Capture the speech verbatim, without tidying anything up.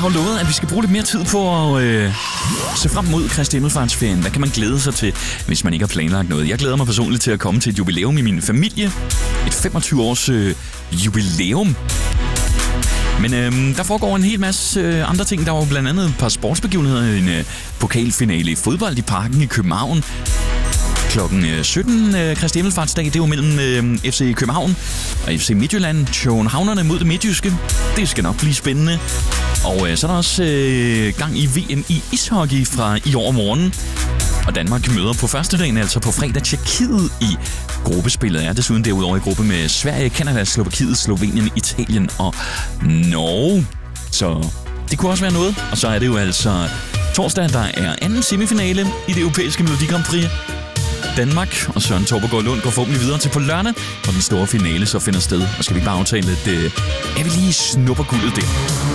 har jo lovet, at vi skal bruge lidt mere tid på at øh, se frem mod Kristi Himmelfartsferien. Hvad kan man glæde sig til, hvis man ikke har planlagt noget? Jeg glæder mig personligt til at komme til et jubilæum i min familie. Et femogtyve års øh, jubilæum. Men øh, der foregår en hel masse øh, andre ting. Der var jo blandt andet et par sportsbegivenheder. En øh, pokalfinale i fodbold i Parken i København. Klokken sytten, øh, Kristi Himmelfartsdag, det er jo mellem øh, F C København og F C Midtjylland. Københavnerne mod det midtjyske. Det skal nok blive spændende. Og øh, så er der også øh, gang i V M i ishockey fra i år morgen. Og Danmark møder på første dagen, altså på fredag, Tjekkiet i gruppespillet. Er desuden derudover i gruppe med Sverige, Canada, Slovakiet, Slovenien, Italien og Norge. Så det kunne også være noget. Og så er det jo altså torsdag, der er anden semifinale i det europæiske Melodi Grand Prix. Danmark og Søren Torpegaard Lund går forhåbentlig videre til på lørdag, og den store finale så finder sted. Og skal vi bare aftale, at øh, er vi lige snupper guldet der.